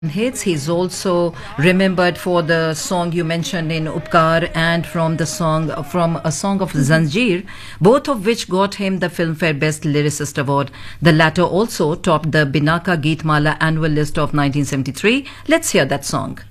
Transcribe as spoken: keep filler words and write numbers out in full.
hits. He's also remembered for the song you mentioned in Upkar and from the song from a song of Zanjeer, both of which got him the Filmfare Best Lyricist Award. The latter also topped the Binaka Geetmala annual list of nineteen seventy-three. Let's hear that song.